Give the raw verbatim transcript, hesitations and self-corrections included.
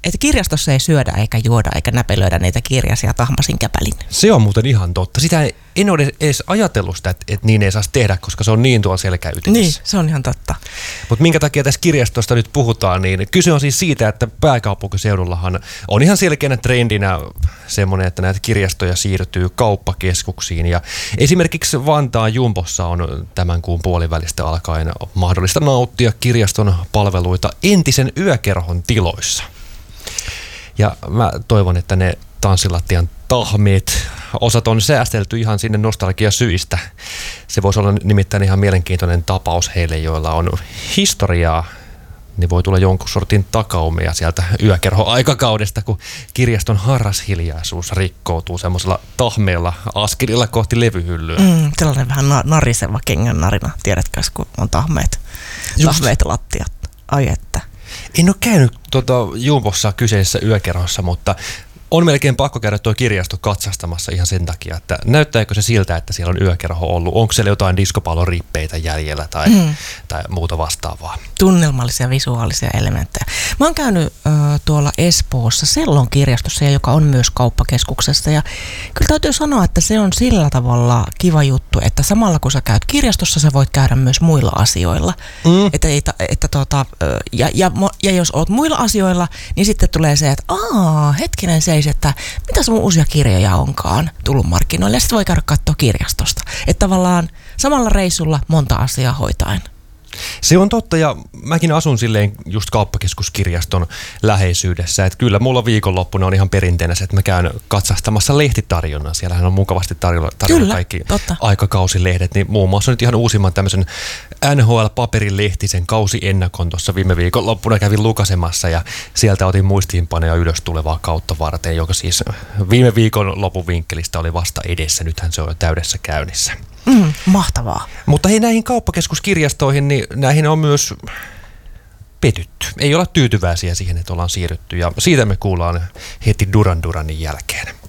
että kirjastossa ei syödä eikä juoda eikä näpelöidä niitä kirjasia tahmasin käpälin. Se on muuten ihan totta. Sitä en ole edes ajatellut sitä, että, että niin ei saisi tehdä, koska se on niin tuolla selkäytimessä. Niin, se on ihan totta. Mutta minkä takia tässä kirjastosta nyt puhutaan, niin kyse on siis siitä, että pääkaupunkiseudullahan on ihan selkeänä trendinä semmoinen, että näitä kirjastoja siirtyy kauppakeskuksiin. Ja esimerkiksi Vantaan Jumbossa on tämän kuun puolivälistä alkaen mahdollista nauttia kirjaston palveluita entisen yökerhon tiloissa. Ja mä toivon, että ne tanssilattian tahmeet osat on säästelty ihan sinne nostalgiasyistä. Se voisi olla nimittäin ihan mielenkiintoinen tapaus heille, joilla on historiaa. Niin voi tulla jonkun sortin takaumia sieltä yökerho-aikakaudesta, kun kirjaston harrashiljaisuus rikkoutuu semmoisella tahmeella askelilla kohti levyhyllyä. Mm, sellainen vähän na- nariseva kengän narina, tiedätkö, kun on tahmeet, tahmeet lattiat. Ai että. En ole käynyt tuota, Jumbossa kyseisessä yökerhossa, mutta on melkein pakko käydä tuo kirjasto katsastamassa ihan sen takia, että näyttääkö se siltä, että siellä on yökerho ollut? Onko siellä jotain diskopallorippeitä jäljellä tai, mm. tai muuta vastaavaa? Tunnelmallisia visuaalisia elementtejä. Mä oon käynyt äh, tuolla Espoossa Sellon kirjastossa, joka on myös kauppakeskuksessa. Ja kyllä täytyy sanoa, että se on sillä tavalla kiva juttu, että samalla kun sä käyt kirjastossa, sä voit käydä myös muilla asioilla. Mm. Että, että, että, tuota, ja, ja, ja jos oot muilla asioilla, niin sitten tulee se, että aah, hetkinen se että mitä sun uusia kirjoja onkaan tullut markkinoille, ja sitten voi käydä katsoa kirjastosta. Että tavallaan samalla reissulla monta asiaa hoitaen. Se on totta, ja mäkin asun silleen just kauppakeskuskirjaston läheisyydessä, että kyllä mulla viikonloppuna on ihan perinteinen se, että mä käyn katsastamassa lehtitarjonnan. Siellähän on mukavasti tarjolla, tarjolla kyllä, kaikki totta. Aikakausilehdet, niin muun muassa nyt ihan uusimman tämmöisen N H L-paperilehtisen kausiennakon tuossa viime viikonloppuna kävin lukasemassa, ja sieltä otin muistiinpanoja ylös tulevaa kautta varten, joka siis viime viikon lopun vinkkelistä oli vasta edessä, nythän se on jo täydessä käynnissä. Mm, mahtavaa. Mutta hei, näihin kauppakeskuskirjastoihin, niin näihin on myös petytty. Ei olla tyytyväisiä siihen, että ollaan siirrytty, ja siitä me kuullaan heti Duran Duranin jälkeen.